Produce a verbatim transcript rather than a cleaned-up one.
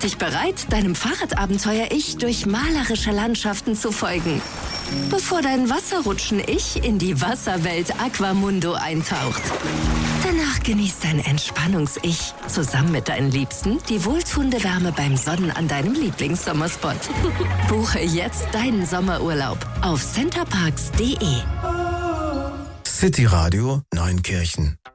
dich bereit, deinem Fahrradabenteuer-Ich durch malerische Landschaften zu folgen, bevor dein Wasserrutschen-Ich in die Wasserwelt Aquamundo eintaucht. Danach genießt dein Entspannungs-Ich zusammen mit deinen Liebsten die wohltuende Wärme beim Sonnen an deinem Lieblingssommerspot. Buche jetzt deinen Sommerurlaub auf centerparks punkt de. City Radio Neunkirchen.